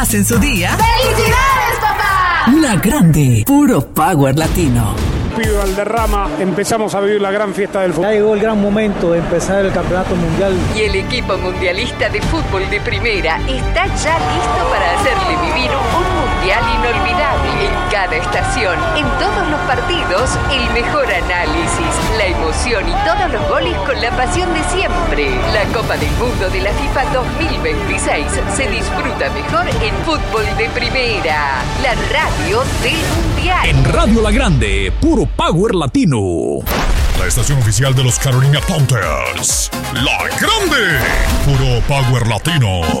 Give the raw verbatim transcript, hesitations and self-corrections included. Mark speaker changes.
Speaker 1: En su día.
Speaker 2: ¡Felicidades, papá!
Speaker 1: La grande, puro power latino.
Speaker 3: Pido Valderrama, empezamos a vivir la gran fiesta del fútbol.
Speaker 4: Ya llegó el gran momento de empezar el campeonato mundial.
Speaker 5: Y el equipo mundialista de fútbol de primera está ya listo para hacerle vivir un mundial inolvidable. En cada estación, en todos los partidos, el mejor análisis, la emoción y todos los goles con la pasión de siempre. La Copa del Mundo de la FIFA dos mil veintiséis se disfruta mejor en fútbol de primera. La radio del mundial.
Speaker 6: En Radio La Grande, puro power latino.
Speaker 7: La estación oficial de los Carolina Panthers. La Grande, puro power latino.